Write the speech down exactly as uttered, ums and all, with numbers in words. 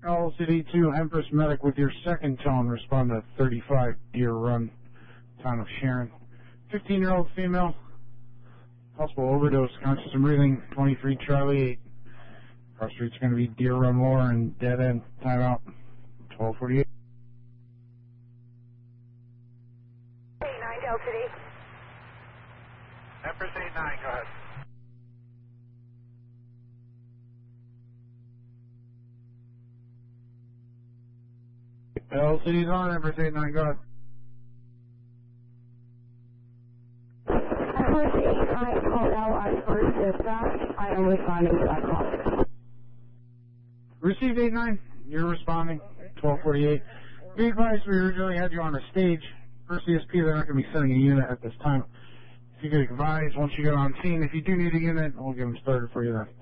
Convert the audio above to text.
L C D two, Empress Medic with your second tone. Respond to thirty-five Deer Run, town of Sharon. fifteen-year-old female, possible overdose, conscious and breathing, twenty-three Charlie eight. Cross street's going to be Deer Run Lower and dead end. Timeout, twelve forty-eight. eight nine L C D. Empress eight nine, go ahead. L C D's on, Empress eight nine, go ahead. Empress eight nine, call L on first dispatch. I am responding to that call. Received eight nine, you're responding, twelve forty-eight. Be advised, we originally had you on a stage. For C S P, they're not going to be sending a unit at this time. If you could advise, once you get on scene, if you do need a unit, we'll get them started for you then.